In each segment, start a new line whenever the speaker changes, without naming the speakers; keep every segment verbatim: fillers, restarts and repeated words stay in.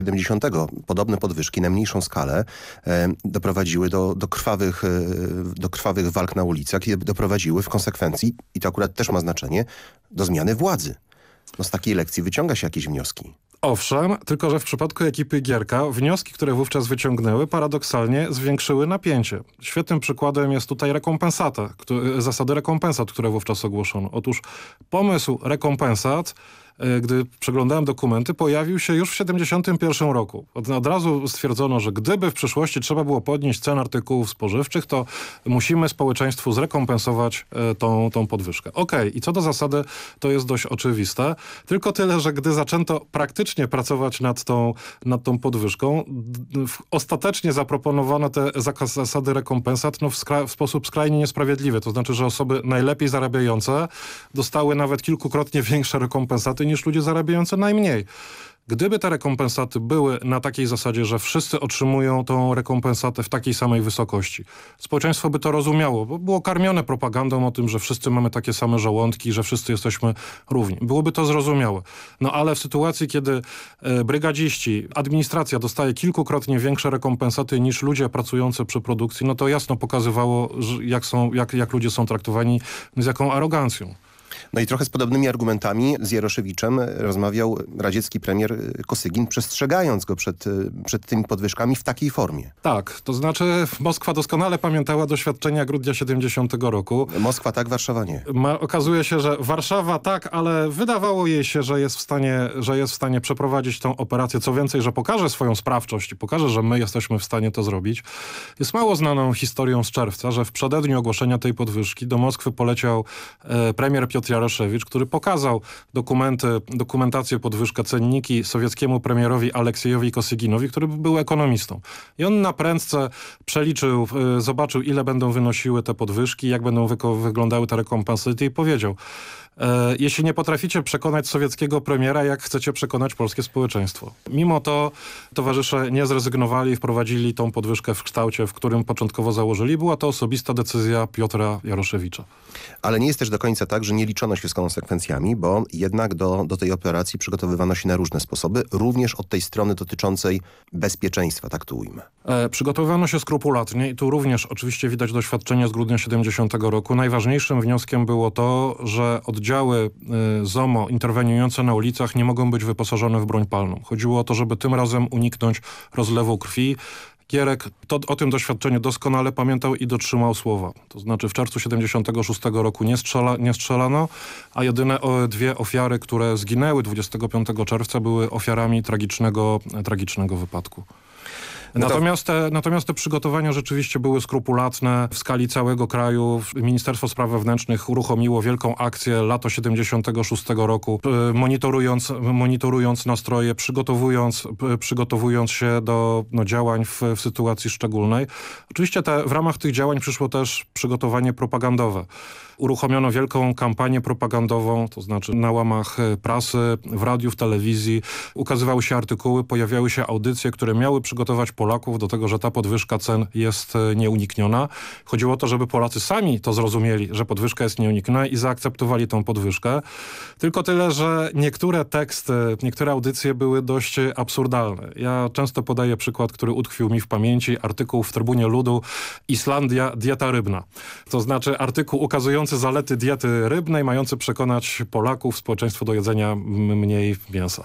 siedemdziesiątego podobne podwyżki na mniejszą skalę e, doprowadziły do, do, krwawych, e, do krwawych walk na ulicach i doprowadziły w konsekwencji, i to akurat też ma znaczenie, do zmiany władzy. No z takiej lekcji wyciąga się jakieś wnioski.
Owszem, tylko że w przypadku ekipy Gierka wnioski, które wówczas wyciągnęły, paradoksalnie zwiększyły napięcie. Świetnym przykładem jest tutaj rekompensata, który, zasady rekompensat, które wówczas ogłoszono. Otóż pomysł rekompensat, gdy przeglądałem dokumenty, pojawił się już w siedemdziesiątym pierwszym roku. Od, od razu stwierdzono, że gdyby w przyszłości trzeba było podnieść cen artykułów spożywczych, to musimy społeczeństwu zrekompensować e, tą, tą podwyżkę. Okej, okay. I co do zasady, to jest dość oczywiste. Tylko tyle, że gdy zaczęto praktycznie pracować nad tą, nad tą podwyżką, d, w, ostatecznie zaproponowano te zasady rekompensat no, w, skra- w sposób skrajnie niesprawiedliwy. To znaczy, że osoby najlepiej zarabiające dostały nawet kilkukrotnie większe rekompensaty niż ludzie zarabiający najmniej. Gdyby te rekompensaty były na takiej zasadzie, że wszyscy otrzymują tą rekompensatę w takiej samej wysokości, społeczeństwo by to rozumiało, bo było karmione propagandą o tym, że wszyscy mamy takie same żołądki, że wszyscy jesteśmy równi. Byłoby to zrozumiałe. No ale w sytuacji, kiedy e, brygadziści, administracja dostaje kilkukrotnie większe rekompensaty niż ludzie pracujący przy produkcji, no to jasno pokazywało, że jak, są, jak, jak ludzie są traktowani, z jaką arogancją.
No i trochę z podobnymi argumentami z Jaroszewiczem rozmawiał radziecki premier Kosygin, przestrzegając go przed, przed tymi podwyżkami w takiej formie.
Tak, to znaczy Moskwa doskonale pamiętała doświadczenia grudnia siedemdziesiątego roku.
Moskwa tak, Warszawa nie.
Ma, okazuje się, że Warszawa tak, ale wydawało jej się, że jest w stanie, że jest w stanie przeprowadzić tą operację. Co więcej, że pokaże swoją sprawczość i pokaże, że my jesteśmy w stanie to zrobić. Jest mało znaną historią z czerwca, że w przededniu ogłoszenia tej podwyżki do Moskwy poleciał e, premier Piotr Jaroszewicz, który pokazał dokumenty, dokumentację podwyżkę, cenniki sowieckiemu premierowi Aleksiejowi Kosyginowi, który był ekonomistą. I on na prędce przeliczył, y, zobaczył, ile będą wynosiły te podwyżki, jak będą wyko- wyglądały te rekompensaty i powiedział: E, jeśli nie potraficie przekonać sowieckiego premiera, jak chcecie przekonać polskie społeczeństwo. Mimo to towarzysze nie zrezygnowali, wprowadzili tą podwyżkę w kształcie, w którym początkowo założyli. Była to osobista decyzja Piotra Jaroszewicza.
Ale nie jest też do końca tak, że nie liczono się z konsekwencjami, bo jednak do, do tej operacji przygotowywano się na różne sposoby, również od tej strony dotyczącej bezpieczeństwa, tak to ujmę.
E, przygotowywano się skrupulatnie i tu również oczywiście widać doświadczenie z grudnia siedemdziesiątego roku. Najważniejszym wnioskiem było to, że oddziały y, ZOMO interweniujące na ulicach nie mogą być wyposażone w broń palną. Chodziło o to, żeby tym razem uniknąć rozlewu krwi. Gierek to, o tym doświadczeniu doskonale pamiętał i dotrzymał słowa. To znaczy w czerwcu siedemdziesiątego szóstego roku nie, strzela, nie strzelano, a jedyne o, dwie ofiary, które zginęły dwudziestego piątego czerwca, były ofiarami tragicznego, tragicznego wypadku.
No to...
Natomiast, te, natomiast te przygotowania rzeczywiście były skrupulatne w skali całego kraju. Ministerstwo Spraw Wewnętrznych uruchomiło wielką akcję lato siedemdziesiątego szóstego roku, monitorując, monitorując nastroje, przygotowując, przygotowując się do no, działań w, w sytuacji szczególnej. Oczywiście te, w ramach tych działań przyszło też przygotowanie propagandowe. Uruchomiono wielką kampanię propagandową, to znaczy na łamach prasy, w radiu, w telewizji. Ukazywały się artykuły, pojawiały się audycje, które miały przygotować Polaków do tego, że ta podwyżka cen jest nieunikniona. Chodziło o to, żeby Polacy sami to zrozumieli, że podwyżka jest nieunikniona i zaakceptowali tą podwyżkę. Tylko tyle, że niektóre teksty, niektóre audycje były dość absurdalne. Ja często podaję przykład, który utkwił mi w pamięci, artykuł w Trybunie Ludu Islandia, dieta rybna. To znaczy artykuł ukazujący zalety diety rybnej, mający przekonać Polaków, społeczeństwo do jedzenia mniej mięsa.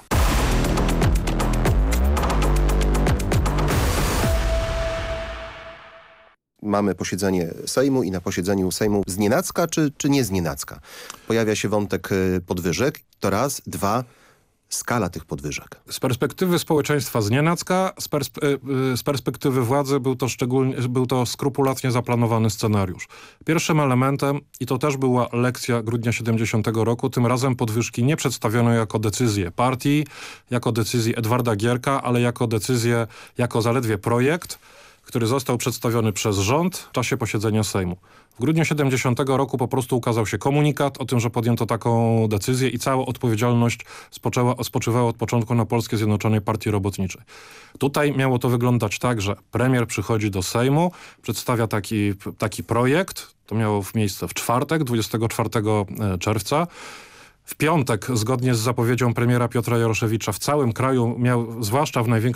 Mamy posiedzenie Sejmu i na posiedzeniu Sejmu znienacka czy, czy nie znienacka pojawia się wątek podwyżek. To raz, dwa, skala tych podwyżek.
Z perspektywy społeczeństwa znienacka, z, perspe z perspektywy władzy był to szczególnie, był to skrupulatnie zaplanowany scenariusz. Pierwszym elementem, i to też była lekcja grudnia siedemdziesiątego roku, tym razem podwyżki nie przedstawiono jako decyzję partii, jako decyzję Edwarda Gierka, ale jako decyzję, jako zaledwie projekt, który został przedstawiony przez rząd w czasie posiedzenia Sejmu. W grudniu siedemdziesiątego roku po prostu ukazał się komunikat o tym, że podjęto taką decyzję i cała odpowiedzialność spoczęła, spoczywała od początku na Polskiej Zjednoczonej Partii Robotniczej. Tutaj miało to wyglądać tak, że premier przychodzi do Sejmu, przedstawia taki, taki projekt, to miało miejsce w czwartek, dwudziestego czwartego czerwca. W piątek, zgodnie z zapowiedzią premiera Piotra Jaroszewicza, w całym kraju miał, zwłaszcza w największych